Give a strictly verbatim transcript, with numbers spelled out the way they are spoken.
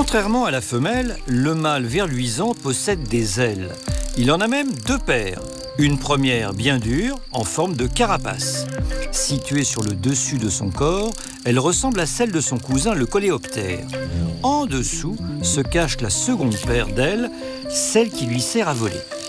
Contrairement à la femelle, le mâle verluisant possède des ailes. Il en a même deux paires. Une première bien dure, en forme de carapace. Située sur le dessus de son corps, elle ressemble à celle de son cousin le coléoptère. En dessous se cache la seconde paire d'ailes, celle qui lui sert à voler.